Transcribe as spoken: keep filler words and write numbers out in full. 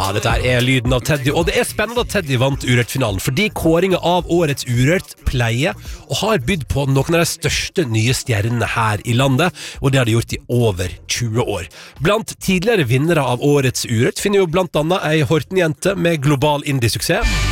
dette her er lyden av Teddy, og det er spennende at Teddy vant Urørt-finalen, fordi kåringen av årets Urørt pleier og har bydd på noen av de største nye stjernene her i landet, og det har de gjort i over tjue år. Blant tidligere vinnere av årets Urørt finner jo blant annet ei Horten-jente med global indie-suksess.